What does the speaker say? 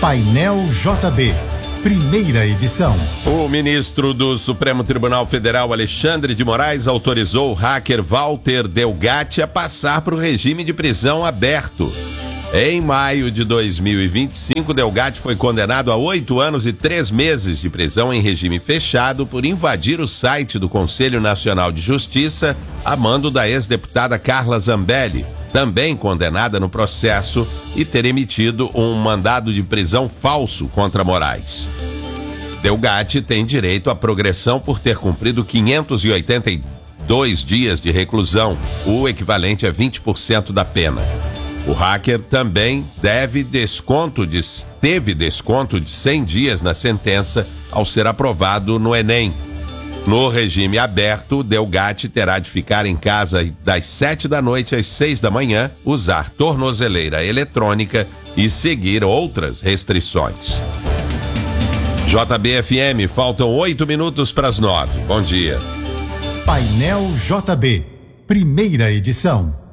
Painel JB, primeira edição. O ministro do Supremo Tribunal Federal, Alexandre de Moraes, autorizou o hacker Walter Delgatti a passar para o regime de prisão aberto. Em maio de 2025, Delgatti foi condenado a 8 anos e 3 meses de prisão em regime fechado por invadir o site do Conselho Nacional de Justiça a mando da ex-deputada Carla Zambelli, também condenada no processo, e ter emitido um mandado de prisão falso contra Moraes. Delgatti tem direito à progressão por ter cumprido 582 dias de reclusão, o equivalente a 20% da pena. O hacker também teve desconto de 100 dias na sentença ao ser aprovado no Enem. No regime aberto, Delgatti terá de ficar em casa das 7 da noite às 6 da manhã, usar tornozeleira eletrônica e seguir outras restrições. JB-FM, faltam 8 minutos para as 9. Bom dia. Painel JB, primeira edição.